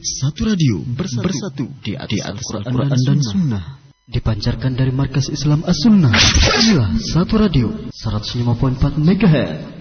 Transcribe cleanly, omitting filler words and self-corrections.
Satu radio bersatu di atas Al-Quran dan Sunnah. Dipancarkan dari Markas Islam As-Sunnah. Inilah Satu Radio 105.4 MHz.